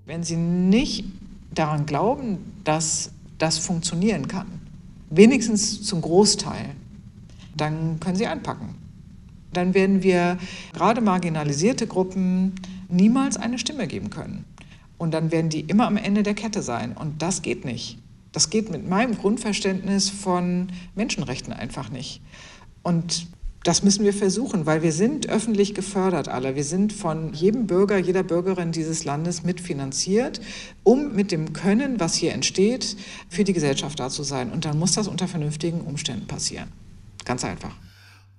Wenn Sie nicht daran glauben, dass das funktionieren kann, wenigstens zum Großteil, dann können Sie einpacken. Dann werden wir gerade marginalisierte Gruppen niemals eine Stimme geben können. Und dann werden die immer am Ende der Kette sein. Und das geht nicht. Das geht mit meinem Grundverständnis von Menschenrechten einfach nicht. Und das müssen wir versuchen, weil wir sind öffentlich gefördert alle. Wir sind von jedem Bürger, jeder Bürgerin dieses Landes mitfinanziert, um mit dem Können, was hier entsteht, für die Gesellschaft da zu sein. Und dann muss das unter vernünftigen Umständen passieren. Ganz einfach.